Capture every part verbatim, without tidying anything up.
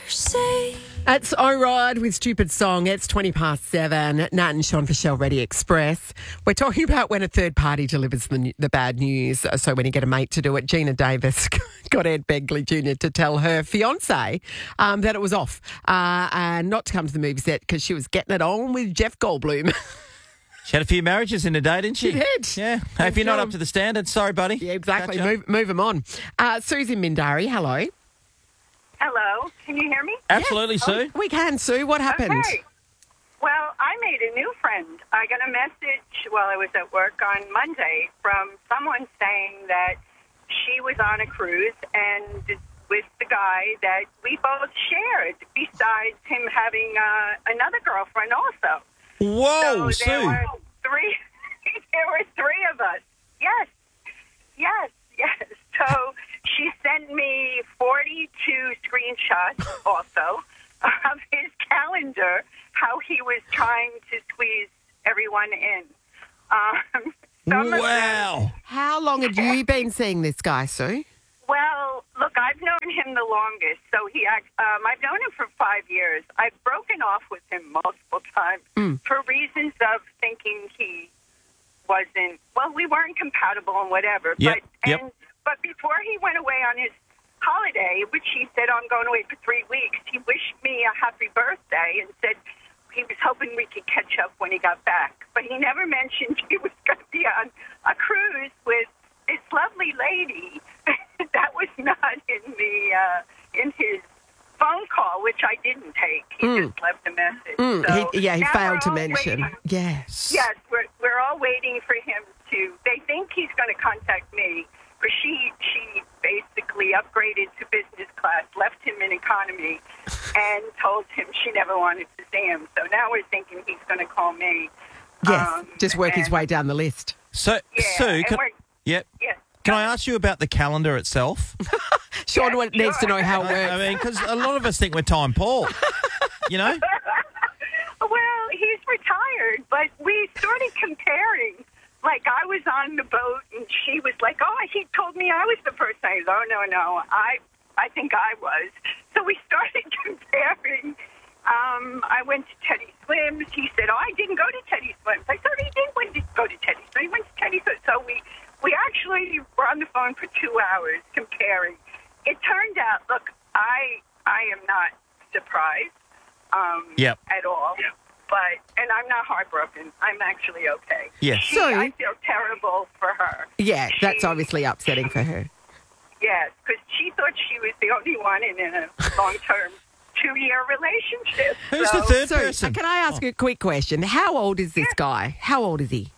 say. It's O Ride with Stupid Song. It's twenty past seven. Nat and Sean for Shell Ready Express. We're talking about when a third party delivers the, the bad news. So when you get a mate to do it, Gina Davis got Ed Begley Junior to tell her fiancé um, that it was off uh, and not to come to the movie set because she was getting it on with Jeff Goldblum. She had a few marriages in a day, didn't she? She did. Yeah. Hey, if you're not up to the standard, sorry, buddy. Yeah, exactly. Catch up. Move, move them on. Uh, Susie Mindari, hello. Hello, can you hear me? Absolutely, Sue. We can, Sue. What happened? Okay. Well, I made a new friend. I got a message while I was at work on Monday from someone saying that she was on a cruise and with the guy that we both shared, besides him having uh, another girlfriend also. Whoa, so there Sue. were three. There were three of us. Yes, yes, yes. So she sent me forty-two screenshots also of his calendar, how he was trying to squeeze everyone in. Um, some of Wow. them- How long had you been seeing this guy, Sue? Well, look, I've known him the longest. So he, act- um, I've known him for five years. I've broken off with him multiple times Mm. for reasons of thinking he wasn't. Well, we weren't compatible and whatever. Yep, But yep. and but before he went away on his holiday, which he said, "I'm going away for three weeks," he wished me a happy birthday and said he was hoping we could catch up when he got back. But he never mentioned he was going to be on a cruise with this lovely lady. That was not in the uh, in his phone call, which I didn't take. He Mm. just left a message. Mm, So he, yeah, he now failed we're to all mention. waiting. Yes. Yes, we're we're all waiting for him to. They think he's going to contact me, but she she basically upgraded to business class, left him in economy, and told him she never wanted to see him. So now we're thinking he's going to call me. Yes, Um, just work his and- way down the list. So, Yeah, Sue, and can, we're, yep. yeah. Can I ask you about the calendar itself? Sean Yeah, wa- needs to sure. know how it I, works. I mean, because a lot of us think we're Time Paul. You know? Well, he's retired, but we started comparing. Like, I was on the boat, and she was like, oh, he told me I was the person. I was, oh, no, no, I I think I was. So we started comparing. Um, I went to Teddy Swims. He said, oh, I didn't go to Teddy Swims. I thought he did went to go to Teddy Swims. He went to Teddy Swims. So we, we actually were on the phone for two hours comparing. It turned out, look, I I am not surprised um, Yep. at all. But, and I'm not heartbroken. I'm actually okay. Yes. She, So- I feel terrible for her. Yeah, that's She- obviously upsetting for her. Yes, because she thought she was the only one in a long-term two-year relationship. Who's so the third So, person? can I ask a quick question? How old is this guy? How old is he?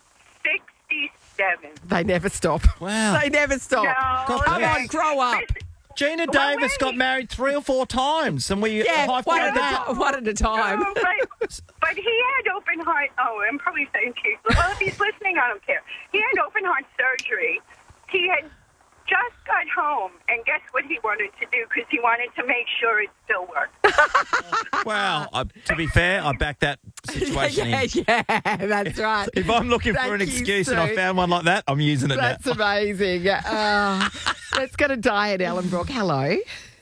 sixty-seven. They never stop. Wow. They never stop. No, God Come bless. on, grow up. Gina Well, Davis wait. got married three or four times, and we Yeah, high one at, fived a that. ti- one at a time. No, but, but he had open heart. Oh, I'm probably saying too. Well, if he's listening, I don't care. He had open heart surgery. He had just got home, and guess what he wanted to do? Because he wanted to make sure it still worked. Wow. I, to be fair, I back that situation yeah, in. yeah, that's right. If I'm looking for Thank an you, excuse and I Sue. found one like that, I'm using it That's now. amazing. Uh, let's go to Di at Ellenbrook. Hello.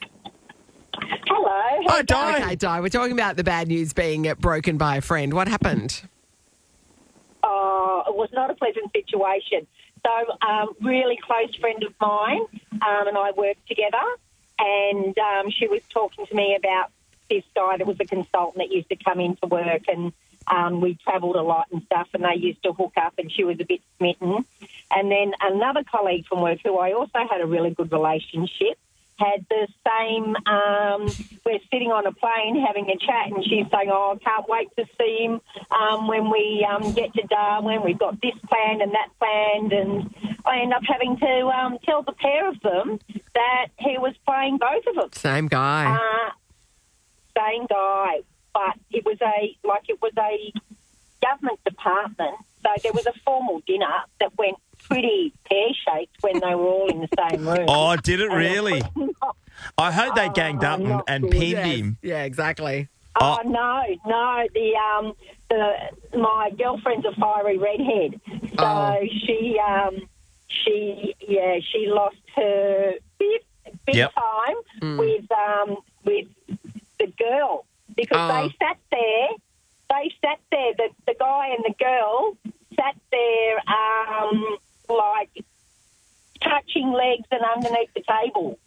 Hello. Hi, Di. Okay, Di, we're talking about the bad news being uh, broken by a friend. What happened? Uh, it was not a pleasant situation. So, um, really close friend of mine, um, and I worked together, and um, she was talking to me about this guy that was a consultant that used to come into work, and um, we travelled a lot and stuff, and they used to hook up, and she was a bit smitten. And then another colleague from work, who I also had a really good relationship, had the same, um, we're sitting on a plane having a chat, and she's saying, oh, I can't wait to see him um, when we um, get to Darwin. We've got this planned and that planned, and I end up having to um, tell the pair of them that he was playing both of them. Same guy. Uh, same guy, but it was a, like it was a government department, so there was a formal dinner that went pretty pear-shaped when they were all in the same room. Oh, did it really? I hope they ganged up and, not and good. pinned Yes. him. Yeah, exactly. Oh, no, no. The um, the my girlfriend's a fiery redhead, so Oh. she um, she yeah, she lost her big, big Yep. time with um with Oh. They sat there. They sat there. The, the guy and the girl sat there um, like touching legs and underneath the table.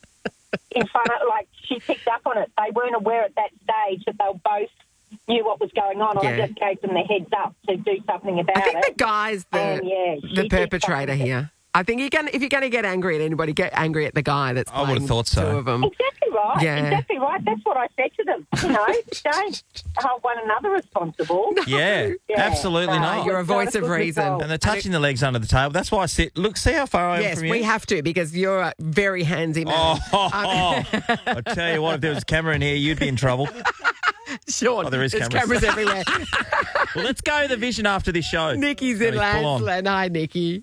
In front of, like, she picked up on it. They weren't aware at that stage that they both knew what was going on. Yeah. I just gave them the heads up to do something about I think it. the guy's the, And, yeah, she the did perpetrator something. here. I think you can, if you're going to get angry at anybody, get angry at the guy that's I would've playing thought so. two of them. Exactly right. Yeah. Exactly right. That's what I said to them. You know, don't hold one another responsible. Yeah, Yeah, absolutely no, not. You're a it's not voice of good reason. result. And they're touching the legs under the table. That's why I sit. Look, see how far I am Yes, from you. we have to because you're a very handsy man. Oh, I tell you what, if there was a camera in here, you'd be in trouble. Sean, Oh, there is there's cameras. cameras everywhere. Well, let's go the vision after this show. Nikki's in Full on. Landsland. Hi, Nikki.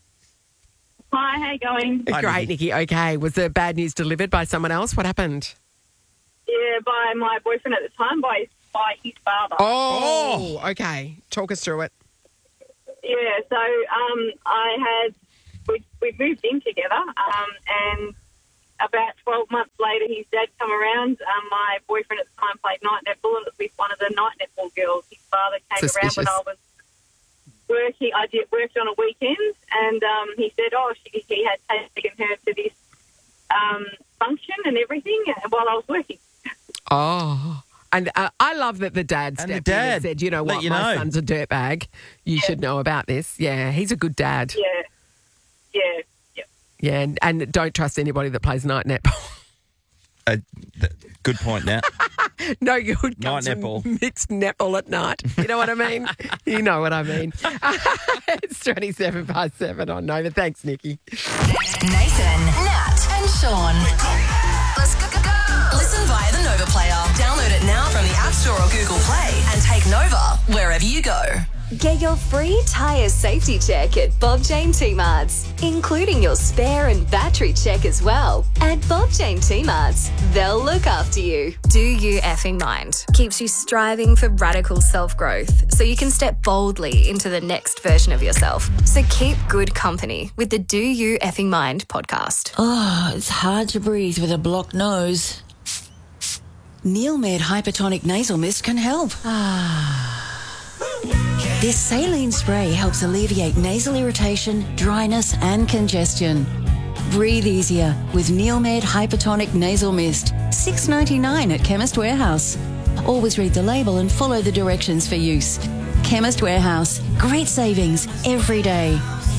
Hi, how you going? Hi, Great, Nikki. Nikki. Okay, was the bad news delivered by someone else? What happened? Yeah, by my boyfriend at the time, by his, by his father. Oh, okay. Talk us through it. Yeah, so um, I had, we, we moved in together, um, and about twelve months later, his dad come around. Um, my boyfriend at the time played night netball, and it was with one of the night netball girls. His father came Suspicious. around when I was working. I did worked on a weekend, and um, he said, oh, she, he had taken her to this um, function and everything while I was working. Oh. And uh, I love that the dad And the stepped in and dad said, you know let what, you my know. son's a dirtbag. You should know about this. Yeah, he's a good dad. Yeah, yeah, yeah. Yeah, and, and don't trust anybody that plays night netball. Uh, th- good point now. No good Night comes from netball. mixed netball at night. You know what I mean? You know what I mean. It's twenty-seven past seven on Nova. Thanks, Nikki. Nathan, Nat, and Sean. Let's go, go, go. Listen via the Nova Player. Download it now from the App Store or Google Play and take Nova wherever you go. Get your free tyre safety check at Bob Jane T-Marts, including your spare and battery check as well. At Bob Jane T-Marts, they'll look after you. Do You Effing Mind keeps you striving for radical self-growth so you can step boldly into the next version of yourself. So keep good company with the Do You Effing Mind podcast. Oh, it's hard to breathe with a blocked nose. Neilmed Hypertonic Nasal Mist can help. This saline spray helps alleviate nasal irritation, dryness, and congestion. Breathe easier with Neilmed Hypertonic Nasal Mist. six dollars and ninety-nine cents at Chemist Warehouse. Always read the label and follow the directions for use. Chemist Warehouse. Great savings every day.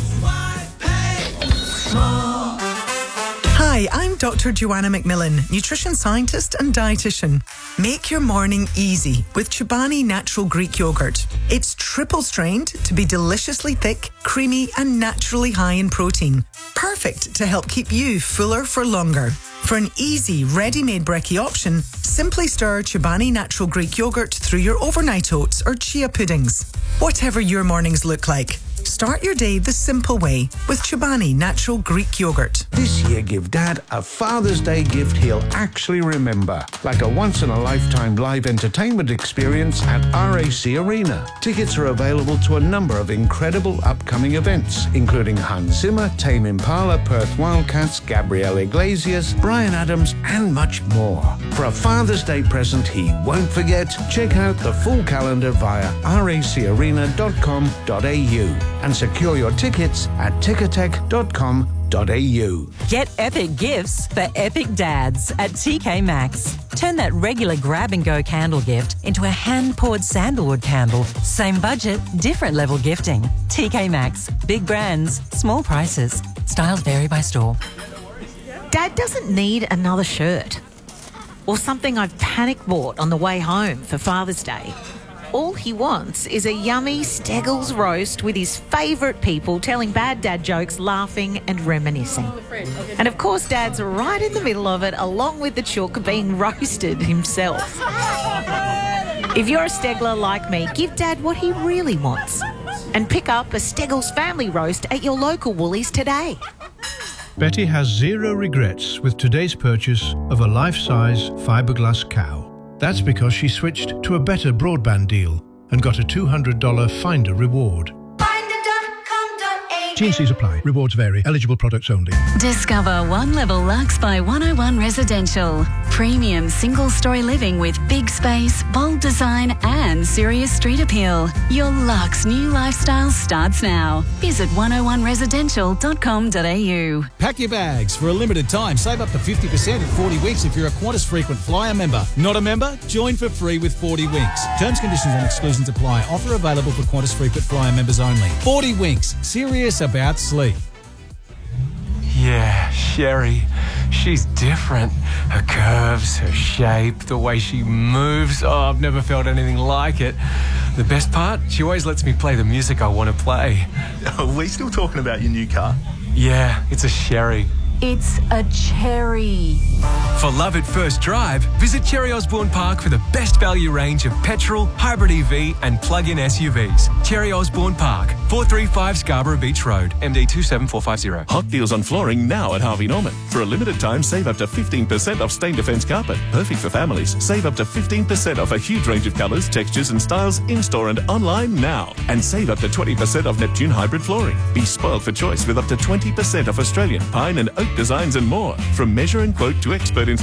Hi, I'm Doctor Joanna McMillan, nutrition scientist and dietitian. Make your morning easy with Chobani Natural Greek Yogurt. It's triple strained to be deliciously thick, creamy and naturally high in protein. Perfect to help keep you fuller for longer. For an easy, ready-made brekkie option, simply stir Chobani Natural Greek Yogurt through your overnight oats or chia puddings. Whatever your mornings look like, start your day the simple way with Chobani Natural Greek Yogurt. This year, give Dad a Father's Day gift he'll actually remember, like a once-in-a-lifetime live entertainment experience at R A C Arena. Tickets are available to a number of incredible upcoming events, including Hans Zimmer, Tame Impala, Perth Wildcats, Gabrielle Iglesias, Bryan Adams, and much more. For a Father's Day present he won't forget, check out the full calendar via rac arena dot com dot a u and secure your tickets at ticketek dot com dot a u. Get epic gifts for epic dads at T K Maxx. Turn that regular grab-and-go candle gift into a hand-poured sandalwood candle. Same budget, different level gifting. T K Maxx. Big brands, small prices. Styles vary by store. Dad doesn't need another shirt or something I've panic bought on the way home for Father's Day. All he wants is a yummy Steggles roast with his favourite people telling bad dad jokes, laughing and reminiscing. And of course, Dad's right in the middle of it, along with the chook being roasted himself. If you're a Stegler like me, give Dad what he really wants and pick up a Steggles family roast at your local Woolies today. Betty has zero regrets with today's purchase of a life-size fiberglass cow. That's because she switched to a better broadband deal and got a two hundred dollars Finder reward. T and C's apply. Rewards vary. Eligible products only. Discover One Level Lux by one oh one Residential. Premium single-story living with big space, bold design and serious street appeal. Your luxe new lifestyle starts now. Visit one oh one residential dot com dot a u. Pack your bags. For a limited time, save up to fifty percent in forty winks if you're a Qantas Frequent Flyer member. Not a member? Join for free with forty winks. Terms, conditions and exclusions apply. Offer available for Qantas Frequent Flyer members only. forty winks. Serious about sleep. Yeah, Sherry. She's different. Her curves, her shape, the way she moves. Oh, I've never felt anything like it. The best part? She always lets me play the music I want to play. Are we still talking about your new car? Yeah, it's a Sherry. It's a cherry. For love at first drive, visit Cherry Osborne Park for the best value range of petrol, hybrid E V and plug-in S U Vs. Cherry Osborne Park, four thirty-five Scarborough Beach Road, M D two seven four five zero. Hot deals on flooring now at Harvey Norman. For a limited time, save up to fifteen percent off Stain Defence carpet. Perfect for families. Save up to fifteen percent off a huge range of colours, textures and styles in-store and online now. And save up to twenty percent off Neptune hybrid flooring. Be spoiled for choice with up to twenty percent off Australian, pine and oak designs and more. From measure and quote to expert